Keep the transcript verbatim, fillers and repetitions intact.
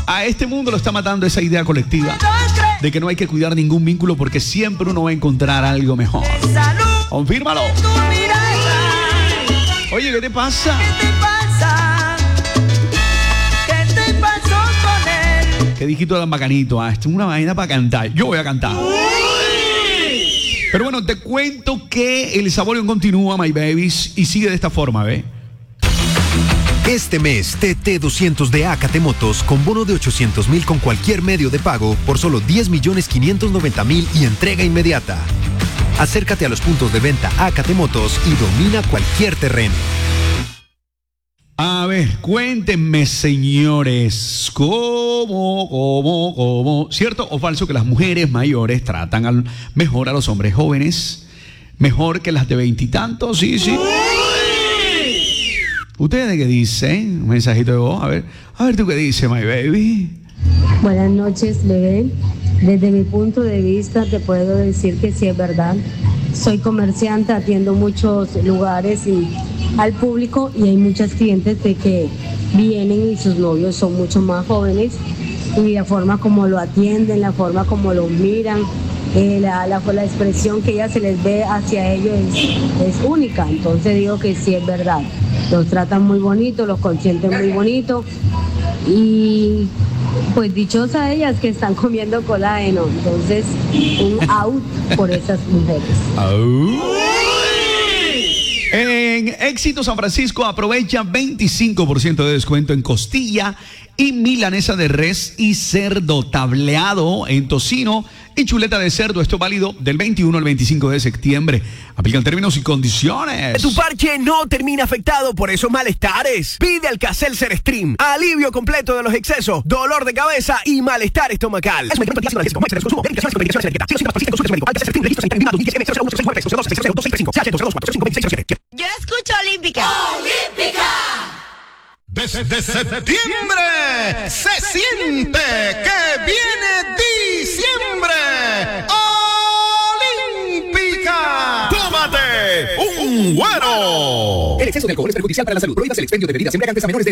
A este mundo lo está matando esa idea colectiva de que no hay que cuidar ningún vínculo porque siempre uno va a encontrar algo mejor. Confírmalo. Oye, ¿qué te pasa? ¿Qué te pasa? ¿Qué te pasó con él? ¿Qué dijiste tan bacanito? Ah, esto es una vaina para cantar. Yo voy a cantar. Pero bueno, te cuento que el Saborion continúa, my babies, y sigue de esta forma, ¿ve? Este mes, T T doscientos de A K T Motos con bono de ochocientos mil con cualquier medio de pago por solo diez millones quinientos noventa mil y entrega inmediata. Acércate a los puntos de venta A K T Motos y domina cualquier terreno. A ver, cuéntenme, señores, ¿cómo, cómo, cómo? ¿Cierto o falso que las mujeres mayores tratan al, mejor a los hombres jóvenes? ¿Mejor que las de veintitantos? Sí, sí. ¿Ustedes qué dicen? Un mensajito de voz. A ver, a ver tú qué dices, my baby. Buenas noches, bebé. Desde mi punto de vista te puedo decir que sí es verdad. Soy comerciante, atiendo muchos lugares y al público y hay muchas clientes de que vienen y sus novios son mucho más jóvenes y la forma como lo atienden, la forma como lo miran, eh, la, la, la expresión que ella se les ve hacia ellos es, es única. Entonces digo que sí es verdad. Los tratan muy bonito, los consienten muy bonito y pues dichosas ellas que están comiendo colágeno. Entonces un out por esas mujeres. En Éxito San Francisco aprovecha veinticinco por ciento de descuento en costilla y milanesa de res y cerdo, tableado en tocino y chuleta de cerdo. Esto válido del veintiuno al veinticinco de septiembre. Aplican términos y condiciones. Tu parche no termina afectado por esos malestares. Pide Alka-Seltzer Stream. Alivio completo de los excesos, dolor de cabeza y malestar estomacal. Yo escucho Olímpica. ¡Olímpica! Desde, desde septiembre se siente que viene diciembre. ¡Olímpica! ¡Tómate un güero! El exceso de alcohol es perjudicial para la salud. Prohíbas el expendio de bebidas embriagantes a menores de